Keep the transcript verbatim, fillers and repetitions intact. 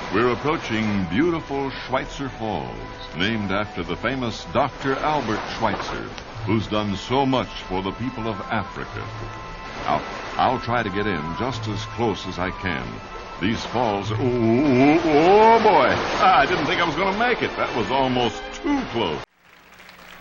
We're approaching beautiful Schweitzer Falls, named after the famous Doctor Albert Schweitzer, who's done so much for the people of Africa. I'll, I'll try to get in just as close as I can. These falls... Oh, oh, oh boy! I didn't think I was going to make it. That was almost too close.